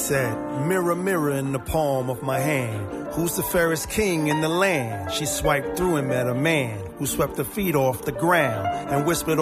said, mirror, mirror in the palm of my hand, who's the fairest king in the land? She swiped through and met a man who swept her feet off the ground and whispered